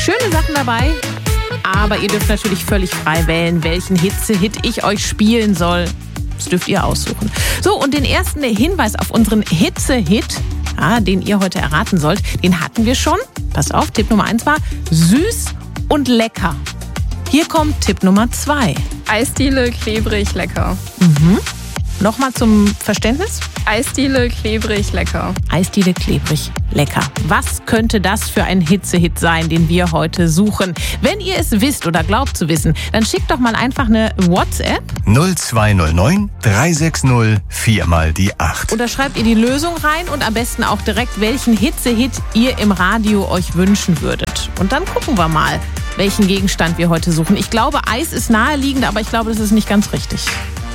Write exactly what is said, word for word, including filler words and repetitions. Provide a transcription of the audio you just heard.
schöne Sachen dabei. Aber ihr dürft natürlich völlig frei wählen, welchen Hitze-Hit ich euch spielen soll. Das dürft ihr aussuchen. So, und den ersten Hinweis auf unseren Hitze-Hit, ja, den ihr heute erraten sollt, den hatten wir schon. Passt auf, Tipp Nummer eins war süß und lecker. Hier kommt Tipp Nummer zwei. Eisdiele, klebrig, lecker. Mhm. Nochmal zum Verständnis. Eisdiele, klebrig, lecker. Eisdiele, klebrig, lecker. Was könnte das für ein Hitze-Hit sein, den wir heute suchen? Wenn ihr es wisst oder glaubt zu wissen, dann schickt doch mal einfach eine WhatsApp. null zwei null neun drei sechs null vier mal die acht. Oder schreibt ihr die Lösung rein und am besten auch direkt, welchen Hitze-Hit ihr im Radio euch wünschen würdet. Und dann gucken wir mal, welchen Gegenstand wir heute suchen. Ich glaube, Eis ist naheliegend, aber ich glaube, das ist nicht ganz richtig.